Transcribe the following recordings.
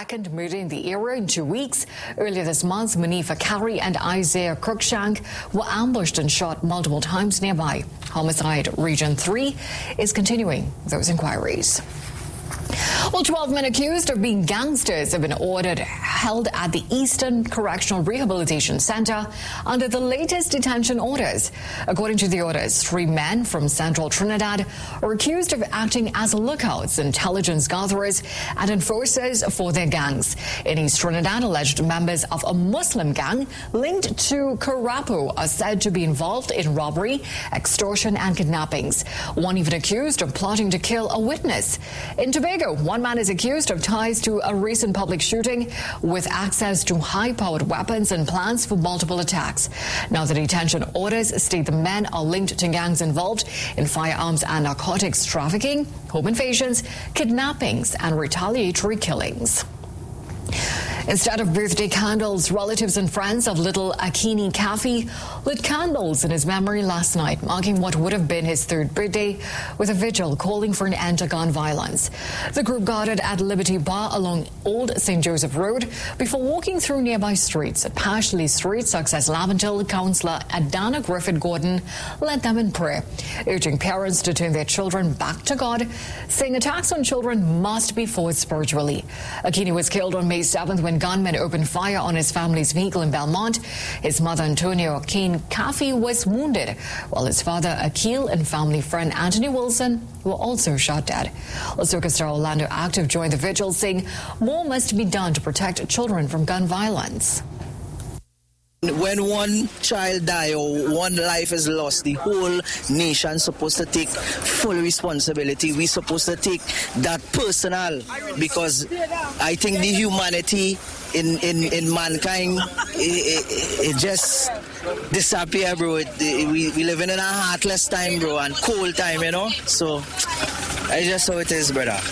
second murder in the area in 2 weeks. Earlier this month, Manifa Carey and Isaiah Cruikshank were ambushed and shot multiple times nearby. Homicide Region 3 is continuing those inquiries. Well, 12 men accused of being gangsters have been held at the Eastern Correctional Rehabilitation Center under the latest detention orders. According to the orders, 3 men from Central Trinidad are accused of acting as lookouts, intelligence gatherers, and enforcers for their gangs. In East Trinidad, alleged members of a Muslim gang linked to Karapu are said to be involved in robbery, extortion, and kidnappings. One even accused of plotting to kill a witness. In Tobago, one man is accused of ties to a recent public shooting with access to high-powered weapons and plans for multiple attacks. Now, the detention orders state the men are linked to gangs involved in firearms and narcotics trafficking, home invasions, kidnappings, and retaliatory killings. Instead of birthday candles, relatives and friends of little Akini Kafi lit candles in his memory last night, marking what would have been his 3rd birthday, with a vigil calling for an end to gun violence. The group gathered at Liberty Bar along Old St. Joseph Road before walking through nearby streets. At Pashley Street, Success Laventille councillor Adana Griffith Gordon led them in prayer, urging parents to turn their children back to God, saying attacks on children must be fought spiritually. Akini was killed on May 7th when gunmen opened fire on his family's vehicle in Belmont. His mother, Antonio Kane Kafi, was wounded, while his father, Akil, and family friend Anthony Wilson were also shot dead. Soca Star Orlando Active joined the vigil, saying more must be done to protect children from gun violence. When one child dies or one life is lost, the whole nation is supposed to take full responsibility. We're supposed to take that personal, because I think the humanity in mankind, it just disappear, bro. We living in a heartless time, bro, and cold time, you know. So I just how it is, brother.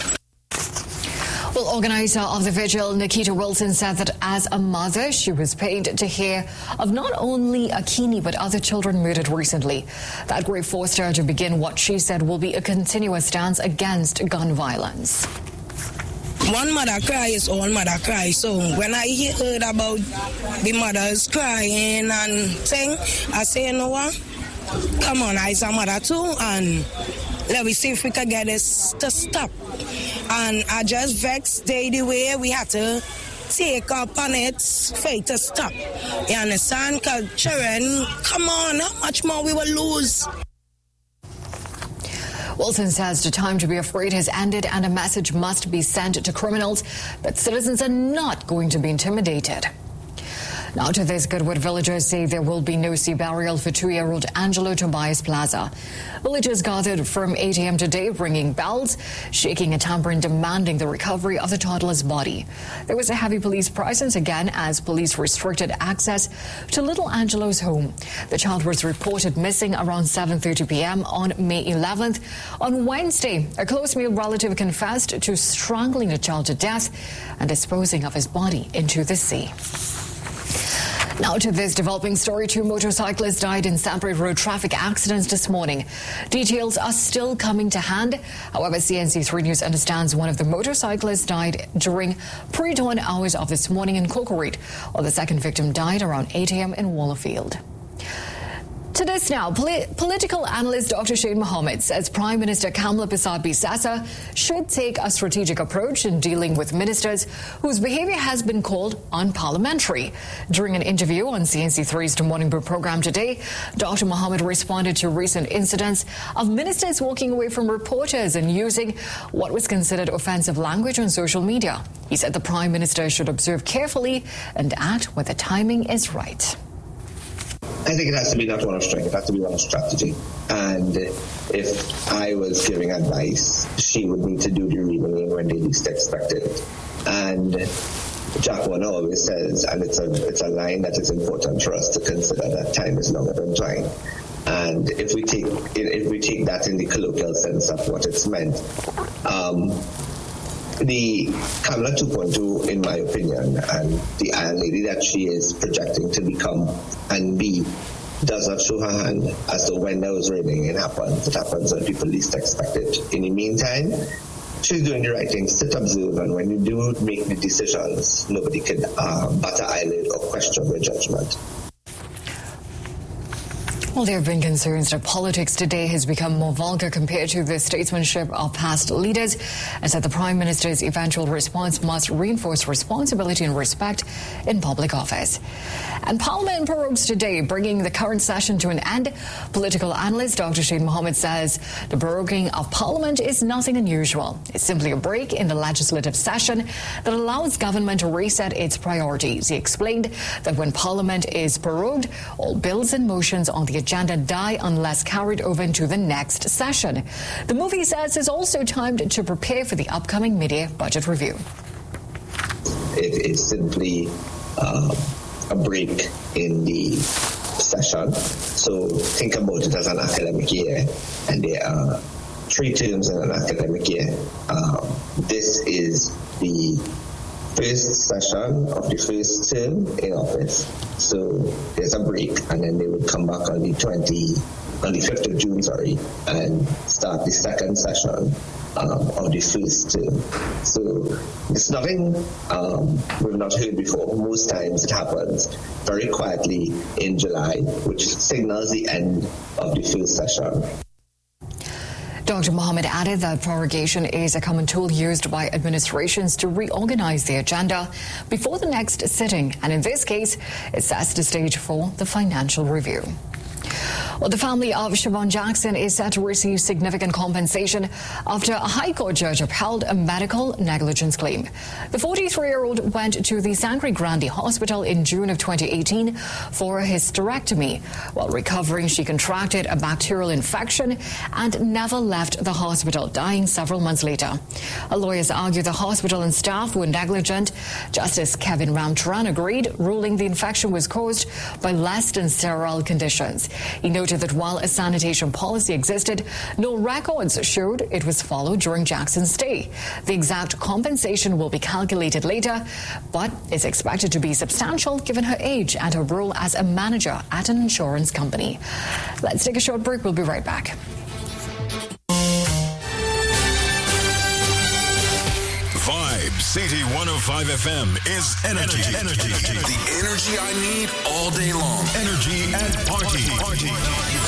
Well, organizer of the vigil, Nikita Wilson, said that as a mother, she was pained to hear of not only Akini but other children murdered recently. That grief forced her to begin what she said will be a continuous stance against gun violence. One mother cries, all mother cry. So when I heard about the mothers crying and thing, I say, you know what? Come on, I's a mother too, and let me see if we can get this to stop. And I just vexed the way we had to take up on it for it to stop. You understand? Because children, come on, how much more we will lose? Wilson says the time to be afraid has ended and a message must be sent to criminals that citizens are not going to be intimidated. Now to this, Goodwood villagers say there will be no sea burial for 2-year-old Angelo Tobias Plaza. Villagers gathered from 8 a.m. today, ringing bells, shaking a tambourine, demanding the recovery of the toddler's body. There was a heavy police presence again as police restricted access to little Angelo's home. The child was reported missing around 7:30 p.m. on May 11th. On Wednesday, a close male relative confessed to strangling the child to death and disposing of his body into the sea. Now to this developing story. 2 motorcyclists died in separate road traffic accidents this morning. Details are still coming to hand. However, CNC3 News understands one of the motorcyclists died during pre-dawn hours of this morning in Cocoreat, while the second victim died around 8 a.m. in Wallerfield. To this now, political analyst Dr. Shane Mohammed says Prime Minister Kamla Persad-Bissessar should take a strategic approach in dealing with ministers whose behavior has been called unparliamentary. During an interview on CNC3's The Morning Brew program today, Dr. Mohammed responded to recent incidents of ministers walking away from reporters and using what was considered offensive language on social media. He said the Prime Minister should observe carefully and act when the timing is right. I think it has to be not one of strength, it has to be one of strategy. And if I was giving advice, she would need to do the reasoning when they least expect it. And Jack Warner always says, and it's a line that is important for us to consider, that time is longer than twine. And if we take that in the colloquial sense of what it's meant, the Kamla 2.2, in my opinion, and the Iron Lady that she is projecting to become and be, does not show her hand as to when those raining it happens. It happens when people least expect it. In the meantime, she's doing the right thing. Sit, observe, and when you do make the decisions, nobody can bat an eyelid or question your judgment. Well, there have been concerns that politics today has become more vulgar compared to the statesmanship of past leaders, and said the Prime Minister's eventual response must reinforce responsibility and respect in public office. And Parliament prorogues today, bringing the current session to an end. Political analyst Dr. Shane Mohammed says the proroguing of Parliament is nothing unusual. It's simply a break in the legislative session that allows government to reset its priorities. He explained that when Parliament is prorogued, all bills and motions on the agenda die unless carried over into the next session. The move, he says, is also timed to prepare for the upcoming mid-year budget review. It is simply a break in the session. So think about it as an academic year, and there are 3 terms in an academic year. This is the first session of the first term in office. So there's a break, and then they would come back on the 5th of June, and start the second session of the first term. So it's nothing we've not heard before. Most times it happens very quietly in July, which signals the end of the first session. Dr. Mohammed added that prorogation is a common tool used by administrations to reorganize the agenda before the next sitting, and in this case, it sets the stage for the financial review. Well, the family of Siobhan Jackson is set to receive significant compensation after a High Court judge upheld a medical negligence claim. The 43-year-old went to the Sangre Grande Hospital in June of 2018 for a hysterectomy. While recovering, she contracted a bacterial infection and never left the hospital, dying several months later. Her lawyers argue the hospital and staff were negligent. Justice Kevin Ramcharan agreed, ruling the infection was caused by less than sterile conditions. He noted that while a sanitation policy existed, no records showed it was followed during Jackson's stay. The exact compensation will be calculated later, but is expected to be substantial given her age and her role as a manager at an insurance company. Let's take a short break. We'll be right back. Vibe City 105 FM is energy. The energy I need all day long. Energy and party.